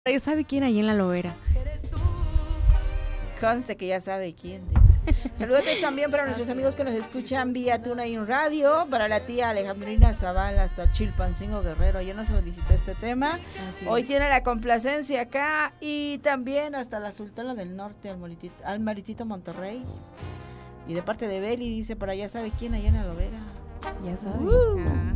Ya sabe quién ahí en la Lobera. Conste que ya sabe quién es. Saludos también para nuestros amigos que nos escuchan vía TuneIn Radio, para la tía Alejandrina Zavala hasta Chilpancingo Guerrero. Ayer nos solicitó este tema. Hoy tiene la complacencia acá y también hasta la Sultana del Norte, al Maritito Monterrey. Y de parte de Beli dice, por allá sabe quién allá en la Lobera. Ya sabe.